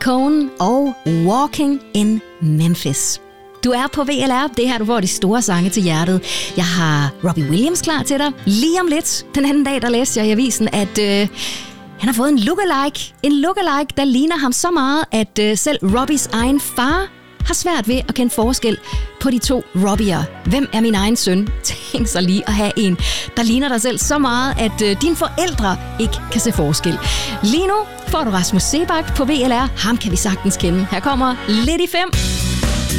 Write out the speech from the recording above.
Cohen og Walking in Memphis. Du er på VLR, det her du får de store sange til hjertet. Jeg har Robbie Williams klar til dig. Lige om lidt, den anden dag, der læste jeg i avisen, at han har fået en lookalike. En lookalike, der ligner ham så meget, at selv Robbies egen far har svært ved at kende forskel på de to Robbier. Hvem er min egen søn? Tænk så lige at have en, der ligner dig selv så meget, at dine forældre ikke kan se forskel. Lige nu får du Rasmus Seebach på VLR. Ham kan vi sagtens kende. Her kommer Lidt i 5.